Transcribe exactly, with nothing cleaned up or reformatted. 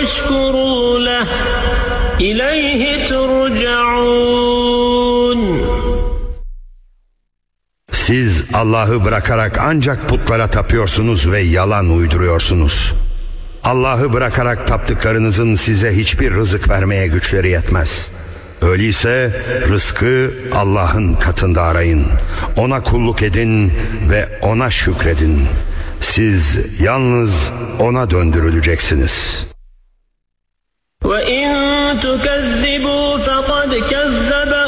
واشكروا له إليه ترجعون. Siz Allah'ı bırakarak ancak putlara tapıyorsunuz ve yalan uyduruyorsunuz. Allah'ı bırakarak taptıklarınızın size hiçbir rızık vermeye güçleri yetmez. Öyleyse rızkı Allah'ın katında arayın. Ona kulluk edin ve ona şükredin. Siz yalnız ona döndürüleceksiniz. وَإِن تُكَذِّبُوا فَقَدْ كَذَّبَ